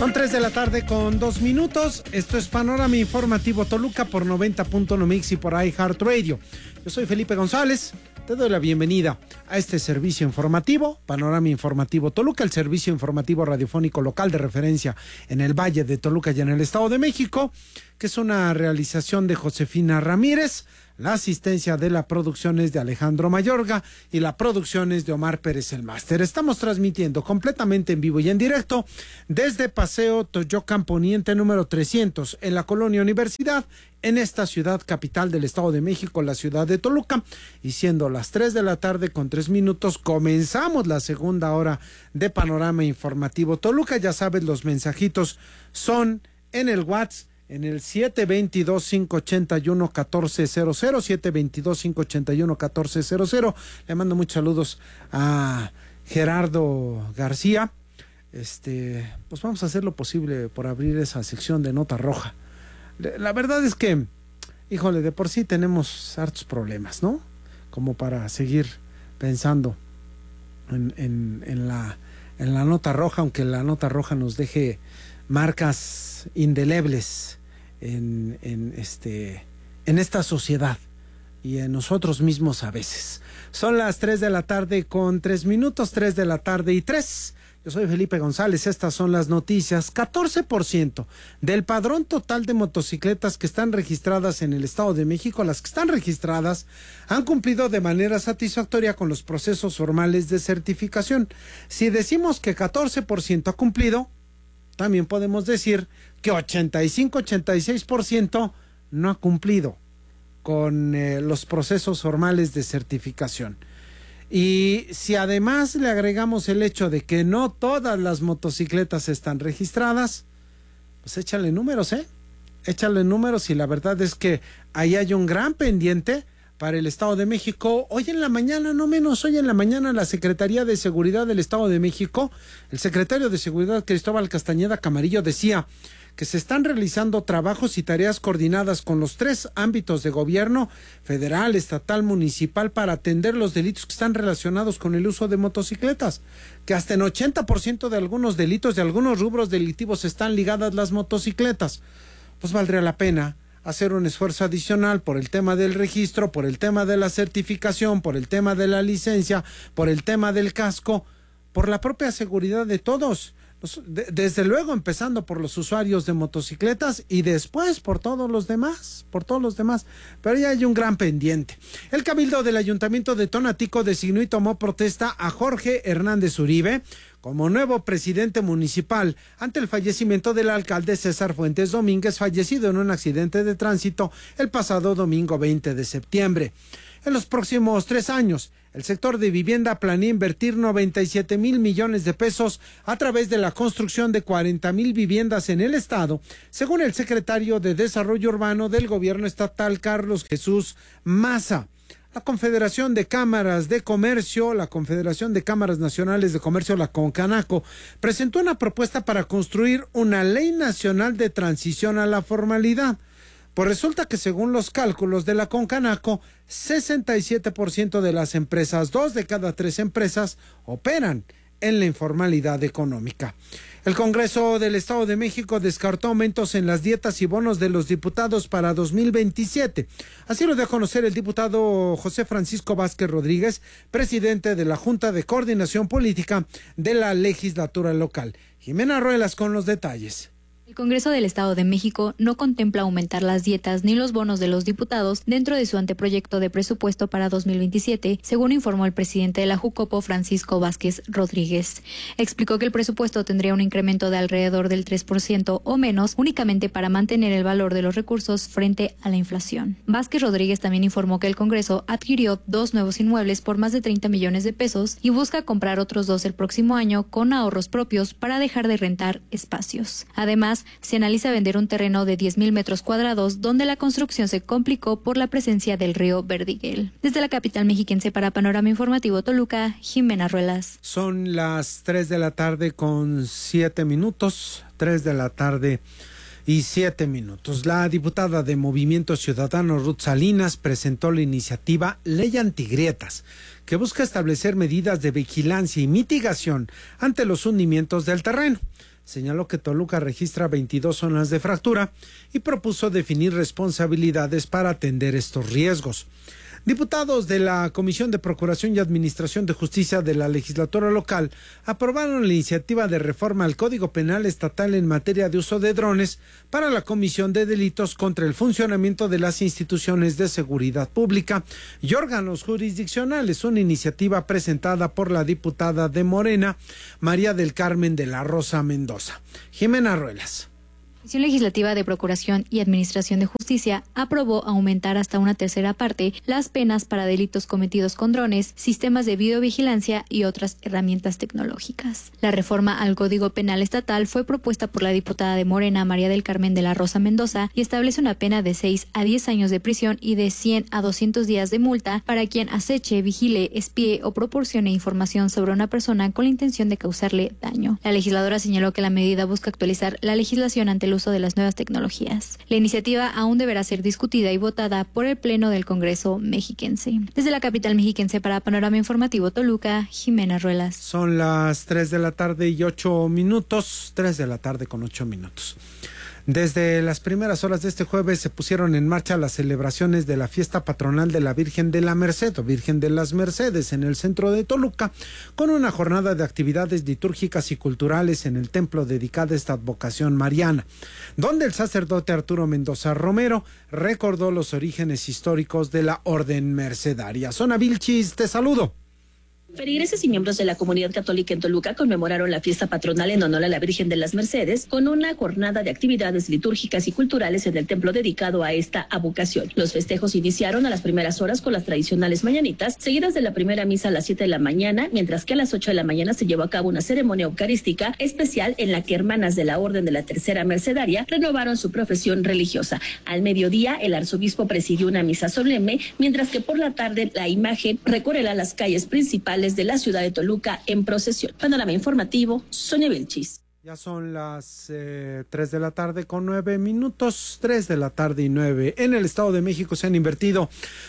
Son 3 de la tarde con 2 minutos. Esto es Panorama Informativo Toluca por 90.1 Mix y por iHeartRadio. Yo soy Felipe González. Te doy la bienvenida a este servicio informativo, Panorama Informativo Toluca, el servicio informativo radiofónico local de referencia en el Valle de Toluca y en el Estado de México, que es una realización de Josefina Ramírez. La asistencia de la producción es de Alejandro Mayorga y la producción es de Omar Pérez el Máster. Estamos transmitiendo completamente en vivo y en directo desde Paseo Toyocan Poniente número 300 en la Colonia Universidad, en esta ciudad capital del Estado de México, la ciudad de Toluca. Y siendo las 3 de la tarde con 3 minutos, comenzamos la segunda hora de Panorama Informativo Toluca. Ya sabes, los mensajitos son en el WhatsApp, en el 722-581-1400, 722-581-1400. Le mando muchos saludos a Gerardo García. Pues vamos a hacer lo posible por abrir esa sección de nota roja. La verdad es que, híjole, de por sí tenemos hartos problemas, ¿no? Como para seguir pensando en la nota roja, aunque la nota roja nos deje marcas indelebles en esta sociedad y en nosotros mismos a veces. Son las 3 de la tarde con 3 minutos, 3 de la tarde y 3. Yo soy Felipe González, estas son las noticias. 14% del padrón total de motocicletas que están registradas en el Estado de México, las que están registradas, han cumplido de manera satisfactoria con los procesos formales de certificación. Si decimos que 14% ha cumplido, también podemos decir que 85-86% no ha cumplido con los procesos formales de certificación. Y si además le agregamos el hecho de que no todas las motocicletas están registradas, pues échale números, échale números, y la verdad es que ahí hay un gran pendiente para el Estado de México. Hoy en la mañana, no menos, hoy en la mañana, la Secretaría de Seguridad del Estado de México, el secretario de Seguridad Cristóbal Castañeda Camarillo decía que se están realizando trabajos y tareas coordinadas con los 3 ámbitos de gobierno, federal, estatal, municipal, para atender los delitos que están relacionados con el uso de motocicletas, que hasta en 80% de algunos delitos, de algunos rubros delictivos, están ligadas las motocicletas. Pues valdría la pena hacer un esfuerzo adicional por el tema del registro, por el tema de la certificación, por el tema de la licencia, por el tema del casco, por la propia seguridad de todos. Desde luego empezando por los usuarios de motocicletas y después por todos los demás, pero ya hay un gran pendiente. El Cabildo del Ayuntamiento de Tonatico designó y tomó protesta a Jorge Hernández Uribe como nuevo presidente municipal ante el fallecimiento del alcalde César Fuentes Domínguez, fallecido en un accidente de tránsito el pasado domingo 20 de septiembre. En los próximos 3 años, el sector de vivienda planea invertir 97,000 millones de pesos a través de la construcción de 40,000 viviendas en el estado, según el secretario de Desarrollo Urbano del gobierno estatal, Carlos Jesús Maza. La Confederación de Cámaras de Comercio, la Confederación de Cámaras Nacionales de Comercio, la CONCANACO, presentó una propuesta para construir una ley nacional de transición a la formalidad. Pues resulta que según los cálculos de la CONCANACO, 67% de las empresas, 2 de cada 3 empresas, operan en la informalidad económica. El Congreso del Estado de México descartó aumentos en las dietas y bonos de los diputados para 2027. Así lo dio a conocer el diputado José Francisco Vázquez Rodríguez, presidente de la Junta de Coordinación Política de la legislatura local. Jimena Ruelas con los detalles. El Congreso del Estado de México no contempla aumentar las dietas ni los bonos de los diputados dentro de su anteproyecto de presupuesto para 2027, según informó el presidente de la Jucopo, Francisco Vázquez Rodríguez. Explicó que el presupuesto tendría un incremento de alrededor del 3% o menos, únicamente para mantener el valor de los recursos frente a la inflación. Vázquez Rodríguez también informó que el Congreso adquirió 2 nuevos inmuebles por más de 30 millones de pesos y busca comprar otros 2 el próximo año con ahorros propios para dejar de rentar espacios. Además, se analiza vender un terreno de 10,000 metros cuadrados donde la construcción se complicó por la presencia del río Verdiguel. Desde la capital mexiquense para Panorama Informativo Toluca, Jimena Ruelas. Son las 3 de la tarde con 7 minutos, 3 de la tarde y 7 minutos. La diputada de Movimiento Ciudadano Ruth Salinas presentó la iniciativa Ley Antigrietas, que busca establecer medidas de vigilancia y mitigación ante los hundimientos del terreno. señaló que Toluca registra 22 zonas de fractura y propuso definir responsabilidades para atender estos riesgos. Diputados de la Comisión de Procuración y Administración de Justicia de la legislatura local aprobaron la iniciativa de reforma al Código Penal Estatal en materia de uso de drones para la comisión de delitos contra el funcionamiento de las instituciones de seguridad pública y órganos jurisdiccionales, una iniciativa presentada por la diputada de Morena, María del Carmen de la Rosa Mendoza. Jimena Ruelas. La Comisión Legislativa de Procuración y Administración de Justicia aprobó aumentar hasta una tercera parte las penas para delitos cometidos con drones, sistemas de videovigilancia y otras herramientas tecnológicas. La reforma al Código Penal Estatal fue propuesta por la diputada de Morena, María del Carmen de la Rosa Mendoza, y establece una pena de 6 a 10 años de prisión y de 100 a 200 días de multa para quien aceche, vigile, espíe o proporcione información sobre una persona con la intención de causarle daño. La legisladora señaló que la medida busca actualizar la legislación ante el uso de las nuevas tecnologías. La iniciativa aún deberá ser discutida y votada por el Pleno del Congreso mexiquense. Desde la capital mexiquense para Panorama Informativo Toluca, Jimena Ruelas. Son las 3 de la tarde y 8 minutos, 3 de la tarde con 8 minutos. Desde las primeras horas de este jueves se pusieron en marcha las celebraciones de la fiesta patronal de la Virgen de la Merced o Virgen de las Mercedes en el centro de Toluca, con una jornada de actividades litúrgicas y culturales en el templo dedicado a esta advocación mariana, donde el sacerdote Arturo Mendoza Romero recordó los orígenes históricos de la orden mercedaria. Zona Vilchis, te saludo. Feligreses y miembros de la comunidad católica en Toluca conmemoraron la fiesta patronal en honor a la Virgen de las Mercedes con una jornada de actividades litúrgicas y culturales en el templo dedicado a esta advocación. Los festejos iniciaron a las primeras horas con las tradicionales mañanitas, seguidas de la primera misa a las 7 de la mañana, mientras que a las 8 de la mañana se llevó a cabo una ceremonia eucarística especial en la que hermanas de la Orden de la Tercera Mercedaria renovaron su profesión religiosa. Al mediodía, el arzobispo presidió una misa solemne, mientras que por la tarde la imagen recorrerá las calles principales de la ciudad de Toluca en procesión. Panorama informativo, Sonia Vilchis. Ya son las 3 de la tarde con 9 minutos, 3 de la tarde y 9. En el Estado de México se han invertido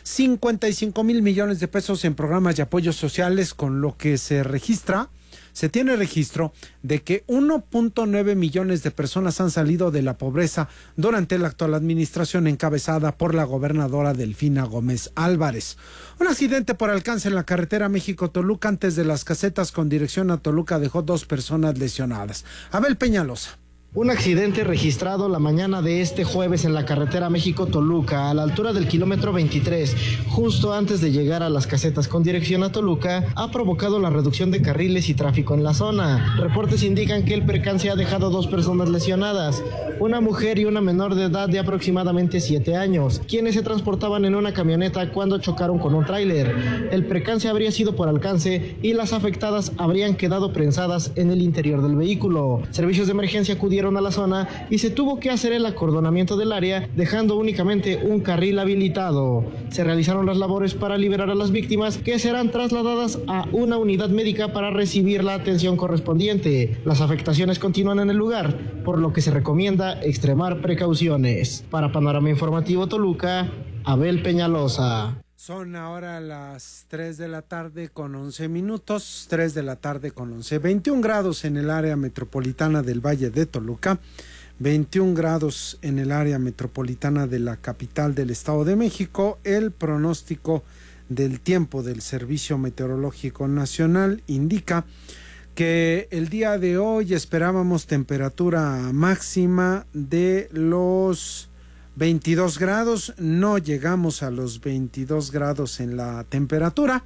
55 mil millones de pesos en programas y apoyos sociales, con lo que se tiene registro de que 1.9 millones de personas han salido de la pobreza durante la actual administración encabezada por la gobernadora Delfina Gómez Álvarez. Un accidente por alcance en la carretera México-Toluca antes de las casetas con dirección a Toluca dejó 2 personas lesionadas. Abel Peñalosa. Un accidente registrado la mañana de este jueves en la carretera México-Toluca, a la altura del kilómetro 23, justo antes de llegar a las casetas con dirección a Toluca, ha provocado la reducción de carriles y tráfico en la zona. Reportes indican que el percance ha dejado 2 personas lesionadas, una mujer y una menor de edad de aproximadamente 7 años, quienes se transportaban en una camioneta cuando chocaron con un tráiler. El percance habría sido por alcance y las afectadas habrían quedado prensadas en el interior del vehículo. Servicios de emergencia acudieron a la zona y se tuvo que hacer el acordonamiento del área, dejando únicamente un carril habilitado. Se realizaron las labores para liberar a las víctimas, que serán trasladadas a una unidad médica para recibir la atención correspondiente. Las afectaciones continúan en el lugar, por lo que se recomienda extremar precauciones. Para Panorama Informativo Toluca, Abel Peñalosa. Son ahora las 3 de la tarde con 11 minutos, 3 de la tarde con 11, 21 grados en el área metropolitana del Valle de Toluca, 21 grados en el área metropolitana de la capital del Estado de México. El pronóstico del tiempo del Servicio Meteorológico Nacional indica que el día de hoy esperábamos temperatura máxima de los 22 grados, no llegamos a los 22 grados en la temperatura.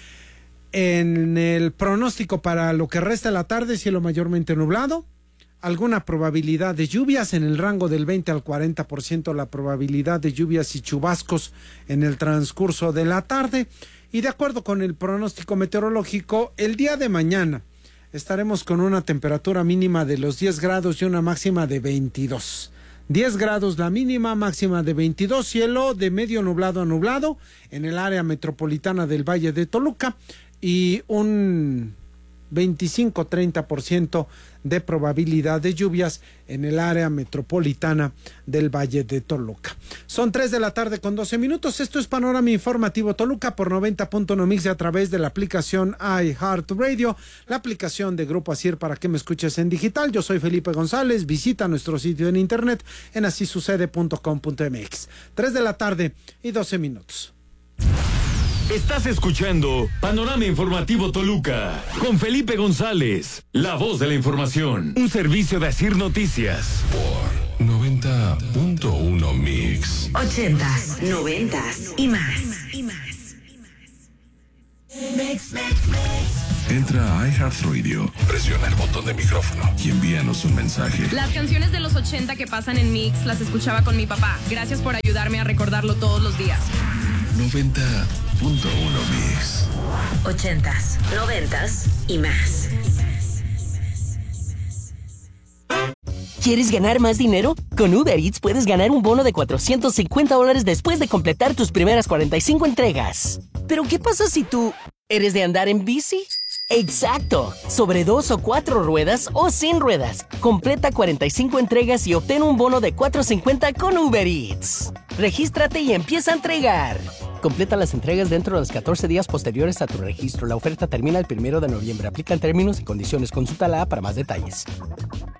En el pronóstico para lo que resta de la tarde, cielo mayormente nublado, alguna probabilidad de lluvias en el rango del 20 al 40%, la probabilidad de lluvias y chubascos en el transcurso de la tarde. Y de acuerdo con el pronóstico meteorológico, el día de mañana estaremos con una temperatura mínima de los 10 grados y una máxima de 22. 10 grados la mínima, máxima de 22, cielo de medio nublado a nublado en el área metropolitana del Valle de Toluca y un 25-30% de probabilidad de lluvias en el área metropolitana del Valle de Toluca. Son 3:12 p.m. Esto es Panorama Informativo Toluca por 90.1 Mix a través de la aplicación iHeartRadio, la aplicación de Grupo Asir para que me escuches en digital. Yo soy Felipe González. Visita nuestro sitio en internet en asisucede.com.mx. 3:12 p.m. Estás escuchando Panorama Informativo Toluca con Felipe González, la voz de la información. Un servicio de Asir Noticias. Por 90.1 Mix. 80s, 90s y más. Entra a iHeartRadio, presiona el botón de micrófono y envíanos un mensaje. Las canciones de los 80 que pasan en Mix las escuchaba con mi papá. Gracias por ayudarme a recordarlo todos los días. 90.1 Mix. 80s, 90s y más. ¿Quieres ganar más dinero? Con Uber Eats puedes ganar un bono de $450 después de completar tus primeras 45 entregas. ¿Pero qué pasa si tú eres de andar en bici? ¡Exacto! Sobre 2 o 4 ruedas o sin ruedas. Completa 45 entregas y obtén un bono de $450 con Uber Eats. Regístrate y empieza a entregar. Completa las entregas dentro de los 14 días posteriores a tu registro. La oferta termina el 1 de noviembre. Aplican términos y condiciones. Consulta la app para más detalles.